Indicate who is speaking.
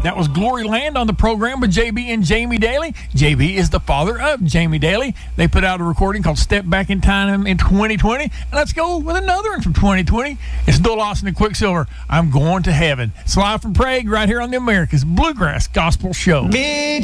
Speaker 1: That was Glory Land on the program with JB and Jamie Daly. JB is the father of Jamie Daly. They put out a recording called Step Back in Time in 2020. And let's go with another one from 2020. It's Bill Lawson and Quicksilver. I'm Going to Heaven. It's live from Prague right here on the America's Bluegrass Gospel Show.